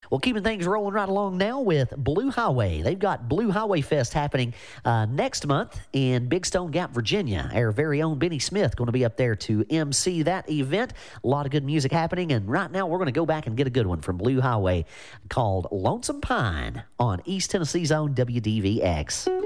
Well, keeping things rolling right along now with Blue Highway. They've got Blue Highway Fest happening next month in Big Stone Gap, Virginia. Our very own Benny Smith going to be up there to MC that event. A lot of good music happening, and right now we're going to go back and get a good one from Blue Highway called Lonesome Pine on East Tennessee's own WDVX.